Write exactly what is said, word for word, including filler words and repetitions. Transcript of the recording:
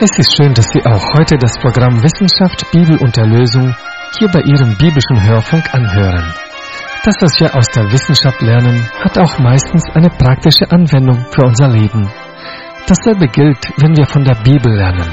Es ist schön, dass Sie auch heute das Programm Wissenschaft, Bibel und Erlösung hier bei Ihrem biblischen Hörfunk anhören. Das, was wir aus der Wissenschaft lernen, hat auch meistens eine praktische Anwendung für unser Leben. Dasselbe gilt, wenn wir von der Bibel lernen.